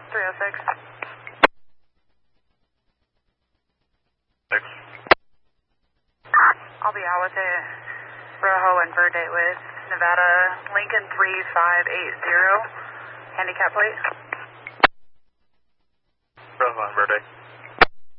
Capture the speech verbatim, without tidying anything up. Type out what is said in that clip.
three oh six. Six. I'll be out with a Rojo and Verde with Nevada Lincoln three five eight zero. Handicap plate. Rojo and Verde.